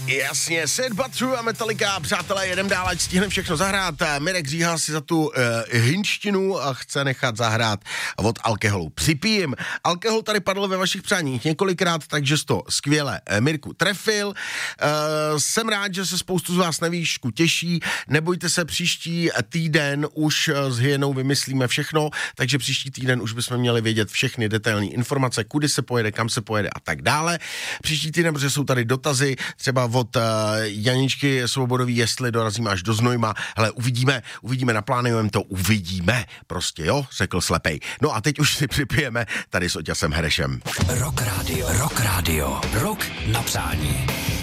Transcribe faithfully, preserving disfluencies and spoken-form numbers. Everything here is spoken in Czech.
Jasně, Sid Batru a Metallica, přátelé, jedem dál, ať stihneme všechno zahrát. Mirek Říhal si za tu uh, hinštinu a chce nechat zahrát od alkoholu. Připijím. Alkohol tady padl ve vašich přáních několikrát, takže jsi to skvěle, uh, Mirku, trefil. Uh, jsem rád, že se spoustu z vás na výšku těší. Nebojte se, příští týden už uh, s hyenou vymyslíme všechno, takže příští týden už bychom měli vědět všechny detailní informace, kudy se pojede, kam se pojede a tak dále. Příští týden, protože jsou tady dotazy, třeba od uh, Janičky Svobodový, jestli dorazíme až do Znojma. Hele, uvidíme, uvidíme, naplánujeme to, uvidíme. Prostě, jo, řekl slepej. No a teď už si připijeme tady s Oťasem Herešem. Rock Radio, Rock Radio, Rock na přání.